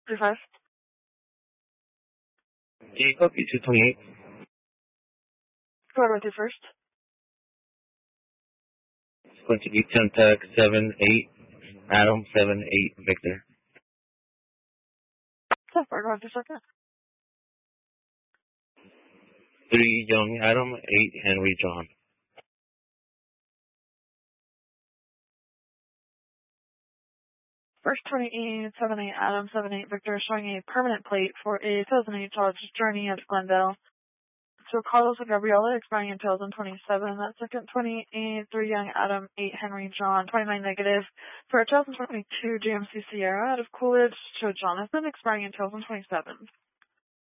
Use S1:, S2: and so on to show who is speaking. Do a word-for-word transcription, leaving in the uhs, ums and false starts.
S1: thirty-five.
S2: G, copy, two twenty-eight.
S1: Go ahead with your first.
S2: It's going to be Temtec seven eight, Adam seven eight, Victor.
S1: So far, go ahead with your second.
S2: three, Young Adam, eight, Henry John.
S1: First twenty-eight, seven eight, Adam, seven eight, Victor, showing a permanent plate for a two thousand eight Dodge Journey of Glendale. So Carlos and Gabriella expiring in two thousand twenty-seven. That second twenty-eight, three Young Adam, eight Henry John, twenty-nine negative for a two thousand twenty-two G M C Sierra out of Coolidge to Jonathan expiring in two thousand twenty-seven.